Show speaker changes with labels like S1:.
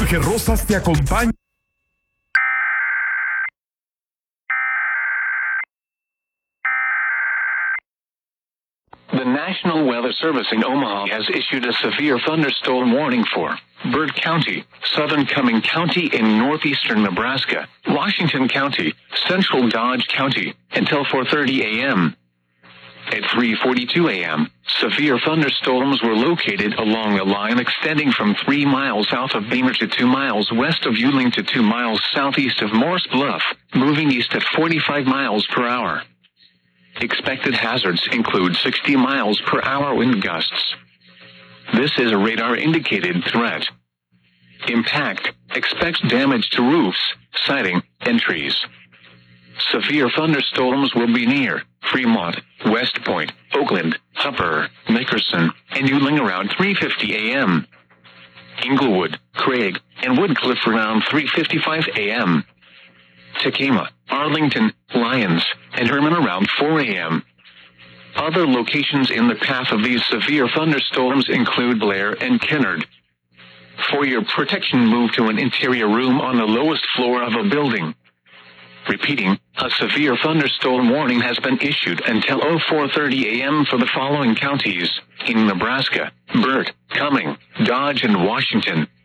S1: Jorge Rosas te acompaña.
S2: The National Weather Service in Omaha has issued a severe thunderstorm warning for Burt County, Southern Cumming County in northeastern Nebraska, Washington County, Central Dodge County, until 4:30 a.m. At 3:42 a.m., severe thunderstorms were located along a line extending from 3 miles south of Beamer to 2 miles west of Yuling to 2 miles southeast of Morse Bluff, moving east at 45 miles per hour. Expected hazards include 60 miles per hour wind gusts. This is a radar-indicated threat. Impact: expect damage to roofs, siding, and trees. Severe thunderstorms will be near Fremont, West Point, Oakland, Hupper, Nickerson, and Yuling around 3:50 a.m. Inglewood, Craig, and Woodcliff around 3:55 a.m. Tacoma, Arlington, Lyons, and Herman around 4 a.m. Other locations in the path of these severe thunderstorms include Blair and Kennard. For your protection, move to an interior room on the lowest floor of a building. Repeating, a severe thunderstorm warning has been issued until 4:30 a.m. for the following counties in Nebraska: Burt, Cumming, Dodge, and Washington.